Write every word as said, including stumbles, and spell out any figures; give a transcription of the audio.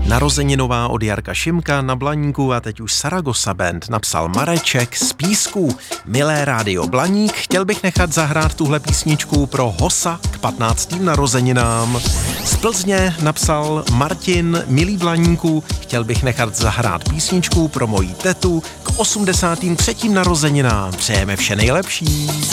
Narozeninová od Jarka Šimka na Blaníku a teď už Saragossa Band napsal Mareček z Písku. Milé rádio Blaník, chtěl bych nechat zahrát tuhle písničku pro Hosa k patnáctým narozeninám. Z Plzně napsal Martin, milý Blaníku, chtěl bych nechat zahrát písničku pro moji tetu k osmdesátým třetím narozeninám. Přejeme vše nejlepší.